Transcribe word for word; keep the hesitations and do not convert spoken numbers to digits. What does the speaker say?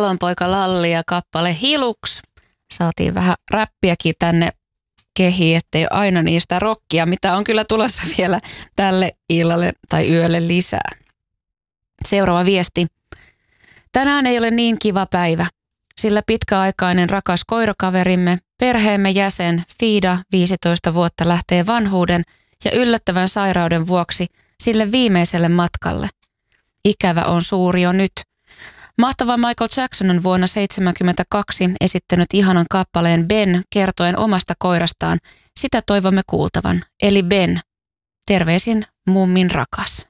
Talonpoika Lalli ja kappale Hiluks. Saatiin vähän räppiäkin tänne kehiin, ettei ole aina niistä rockia, mitä on kyllä tulossa vielä tälle illalle tai yölle lisää. Seuraava viesti. Tänään ei ole niin kiva päivä, sillä pitkäaikainen rakas koirakaverimme, perheemme jäsen Fiida, viisitoista vuotta, lähtee vanhuuden ja yllättävän sairauden vuoksi sille viimeiselle matkalle. Ikävä on suuri jo nyt. Mahtava Michael Jackson on vuonna seitsemänkymmentäkaksi esittänyt ihanan kappaleen Ben kertoen omasta koirastaan. Sitä toivomme kuultavan, eli Ben. Terveisin mummin rakas.